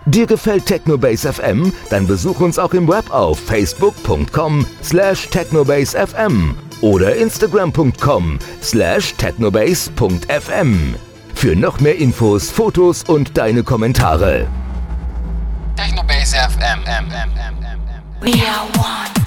Dir gefällt Technobase FM? Dann besuch uns auch im Web auf facebook.com/technobasefm oder instagram.com/technobase.fm. Für noch mehr Infos, Fotos und deine Kommentare. Technobase FM. We are one.